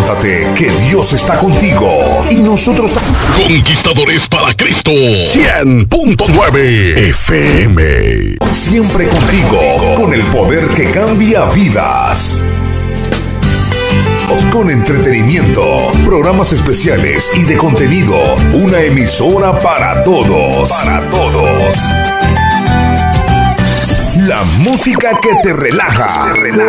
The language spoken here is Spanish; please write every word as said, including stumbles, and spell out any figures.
levántate, que Dios está contigo. Y nosotros Conquistadores para Cristo. cien punto nueve F M. Siempre contigo, con el poder que cambia vidas. Con entretenimiento, programas especiales y de contenido. Una emisora para todos. Para todos. La música que te relaja.